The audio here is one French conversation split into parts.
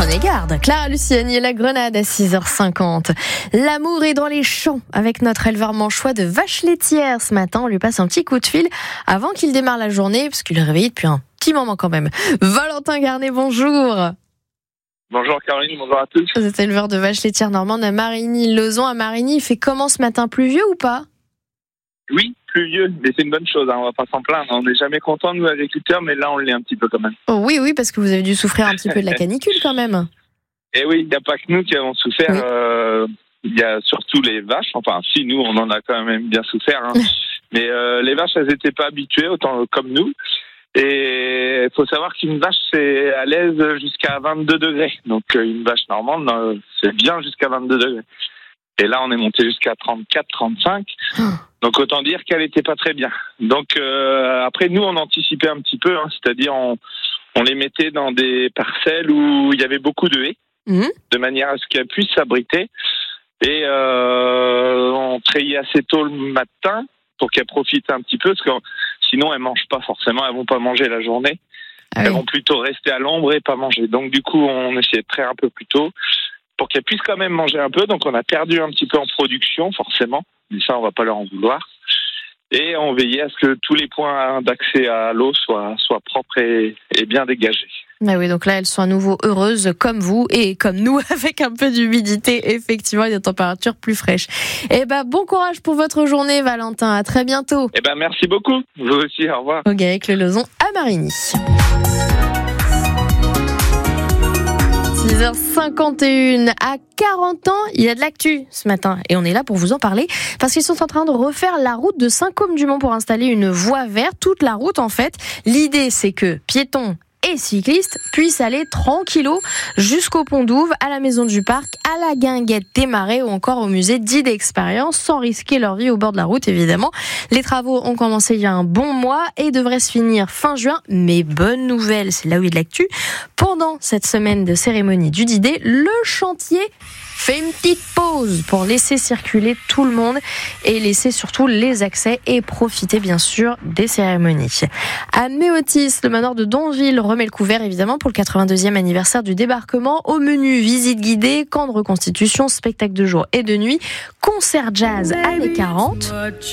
Prenez garde. Clara Luciani et la Grenade à 6h50. L'amour est dans les champs avec notre éleveur manchois de vaches laitières. Ce matin, on lui passe un petit coup de fil avant qu'il démarre la journée, parce qu'il est réveillé depuis un petit moment quand même. Valentin Garnet, bonjour. Bonjour Caroline, bonjour à tous. Vous êtes éleveur de vaches laitières normandes à Marigny-Lauzon. À Marigny, il fait comment ce matin, pluvieux ou pas? Oui, pluvieux, mais c'est une bonne chose, on va pas s'en plaindre. On n'est jamais content, nous, agriculteurs, mais là, on l'est un petit peu quand même. Oh, oui, parce que vous avez dû souffrir un petit peu de la canicule quand même. Et oui, il n'y a pas que nous qui avons souffert, il y a surtout les vaches. Enfin, si, nous, on en a quand même bien souffert. Hein. Mais les vaches, elles n'étaient pas habituées, autant comme nous. Et il faut savoir qu'une vache, c'est à l'aise jusqu'à 22 degrés. Donc, une vache normande, c'est bien jusqu'à 22 degrés. Et là, on est monté jusqu'à 34, 35. Donc, autant dire qu'elle n'était pas très bien. Donc, après, nous, on anticipait un petit peu. Hein, c'est-à-dire, on les mettait dans des parcelles où il y avait beaucoup de haies, de manière à ce qu'elles puissent s'abriter. Et on trayait assez tôt le matin pour qu'elles profitent un petit peu. Parce que sinon, elles ne mangent pas forcément. Elles ne vont pas manger la journée. Ah oui. Elles vont plutôt rester à l'ombre et pas manger. Donc, du coup, on essayait de traire un peu plus tôt, pour qu'elles puissent quand même manger un peu. Donc, on a perdu un petit peu en production, forcément. Mais ça, on va pas leur en vouloir. Et on veillait à ce que tous les points d'accès à l'eau soient propres et bien dégagés. Ah oui, donc là, elles sont à nouveau heureuses, comme vous et comme nous, avec un peu d'humidité, effectivement, et des températures plus fraîches. Eh ben, bon courage pour votre journée, Valentin. À très bientôt. Eh ben, merci beaucoup. Vous aussi, au revoir. Au GAEC Le Lauzon à Marigny. 6h51, à 40 ans, il y a de l'actu ce matin et on est là pour vous en parler parce qu'ils sont en train de refaire la route de Saint-Côme-du-Mont pour installer une voie verte, toute la route en fait. L'idée c'est que piétons et cyclistes puissent aller tranquillos jusqu'au pont d'Ouve, à la maison du parc, à la guinguette des Marais ou encore au musée d'e-expérience sans risquer leur vie au bord de la route évidemment. Les travaux ont commencé il y a un bon mois et devraient se finir fin juin, mais bonne nouvelle, c'est là où il y a de l'actu. Pendant cette semaine de cérémonie du D-Day, le chantier fait une petite pause pour laisser circuler tout le monde et laisser surtout les accès et profiter bien sûr des cérémonies. À Méotis, le manoir de Donville remet le couvert évidemment pour le 82e anniversaire du débarquement. Au menu, visite guidée, camp de reconstitution, spectacle de jour et de nuit, concert jazz années 40.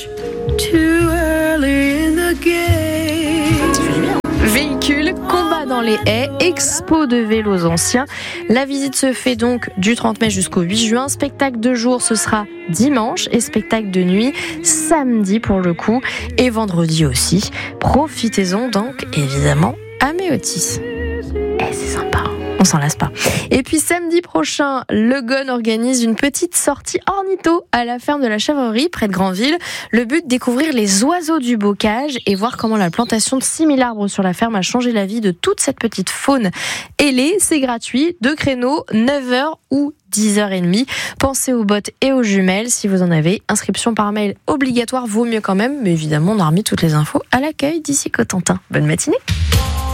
Véhicules, combat dans les haies, expo de vélos anciens. La visite se fait donc du 30 mai jusqu'au 8 juin. Spectacle de jour, ce sera dimanche et spectacle de nuit samedi pour le coup et vendredi aussi. Profitez-en donc évidemment à Méotis. C'est sympa. On s'en lasse pas. Et puis samedi prochain, Le Gon organise une petite sortie ornitho à la ferme de la Chèvrerie près de Granville. Le but, découvrir les oiseaux du bocage et voir comment la plantation de 6000 arbres sur la ferme a changé la vie de toute cette petite faune ailée. C'est gratuit, 2 créneaux, 9h ou 10h30. Pensez aux bottes et aux jumelles si vous en avez. Inscription par mail obligatoire, vaut mieux quand même. Mais évidemment, on a remis toutes les infos à l'accueil d'ici Cotentin. Bonne matinée.